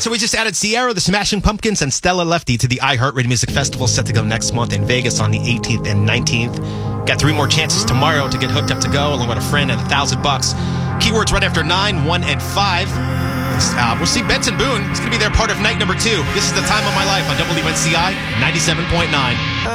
right, so we just added Sierra, the Smashing Pumpkins, and Stella Lefty to the iHeartRadio Music Festival set to go next month in Vegas on the 18th and 19th. Got 3 more chances tomorrow to get hooked up to go, along with a friend, and $1,000. Keywords right after 9, 1, and 5. We'll see Benson Boone. He's going to be there part of night number 2. This is The Time of My Life on WNCI 97.9.